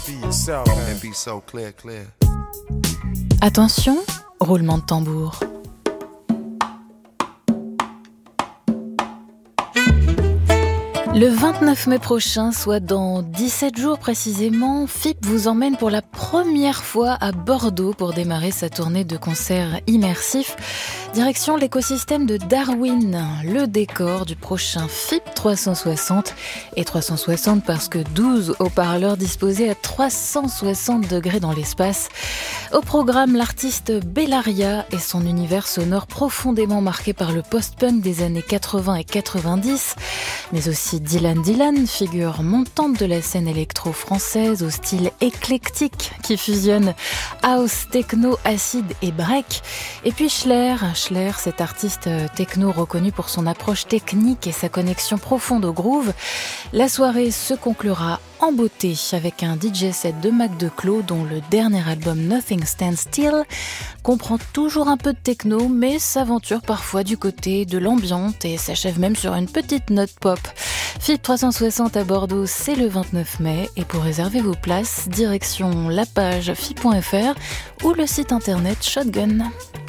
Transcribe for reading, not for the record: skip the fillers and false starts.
Be yourself and be so clear. Attention, roulement de tambour. Le 29 mai prochain, soit dans 17 jours précisément, FIP vous emmène pour la première fois à Bordeaux pour démarrer sa tournée de concerts immersifs. Direction l'écosystème de Darwin, le décor du prochain FIP 360. Et 360 parce que 12 haut-parleurs disposés à 360 degrés dans l'espace. Au programme, l'artiste Bellaria et son univers sonore profondément marqué par le post-punk des années 80 et 90, mais aussi Dylan, figure montante de la scène électro-française au style éclectique qui fusionne house, techno, acid et break. Et puis Schler, cet artiste techno reconnu pour son approche technique et sa connexion profonde au groove. La soirée se conclura en beauté avec un DJ set de Mac Declos dont le dernier album Nothing Stands Still comprend toujours un peu de techno mais s'aventure parfois du côté de l'ambiante et s'achève même sur une petite note pop. FIP 360 à Bordeaux, c'est le 29 mai et pour réserver vos places, direction la page fip.fr ou le site internet Shotgun.